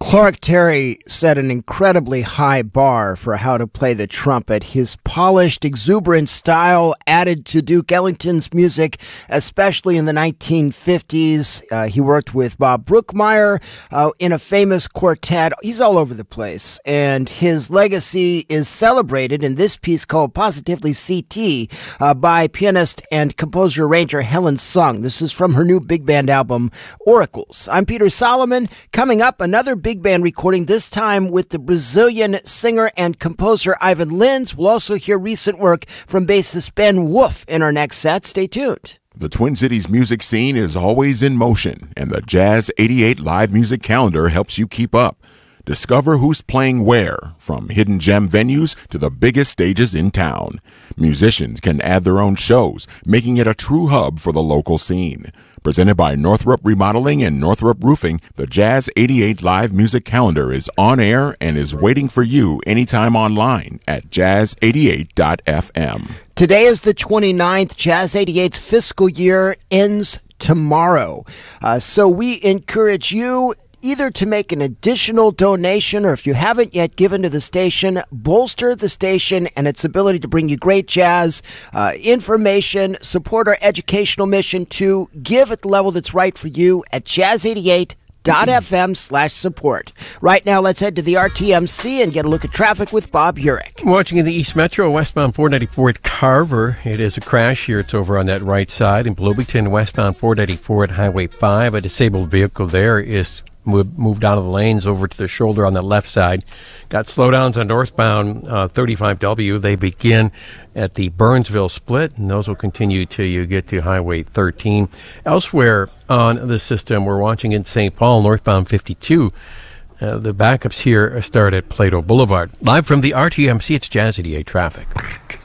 Clark Terry set an incredibly high bar for how to play the trumpet. His polished, exuberant style added to Duke Ellington's music, especially in the 1950s. He worked with Bob Brookmeyer in a famous quartet. He's all over the place, and his legacy is celebrated in this piece called Positively CT by pianist and composer-arranger Helen Sung. This is from her new big band album, Oracles. I'm Peter Solomon. Coming up, another big band recording, this time with the Brazilian singer and composer Ivan Lins. We'll also hear recent work from bassist Ben Wolf in our next set. Stay tuned. The Twin Cities music scene is always in motion, and the Jazz 88 live music calendar helps you keep up. Discover who's playing where, from hidden gem venues to the biggest stages in town. Musicians can add their own shows, making it a true hub for the local scene. Presented by Northrop Remodeling and Northrop Roofing, the Jazz 88 live music calendar is on air and is waiting for you anytime online at jazz88.fm. Today is the 29th. Jazz 88's fiscal year ends tomorrow. So we encourage you either to make an additional donation, or if you haven't yet given to the station, bolster the station and its ability to bring you great jazz information, support our educational mission, to give at the level that's right for you at jazz88.fm/support. Right now, let's head to the RTMC and get a look at traffic with Bob Urich. Watching in the East Metro, westbound 494 at Carver. It is a crash here. It's over on that right side. In Bloomington, westbound 494 at Highway 5. A disabled vehicle there is moved out of the lanes over to the shoulder on the left side. Got slowdowns on northbound 35W. They begin at the Burnsville split, and those will continue till you get to Highway 13. Elsewhere on the system, we're watching in St. Paul, northbound 52. The backups here start at Plato Boulevard. Live from the RTMC, it's Jazz 88 traffic.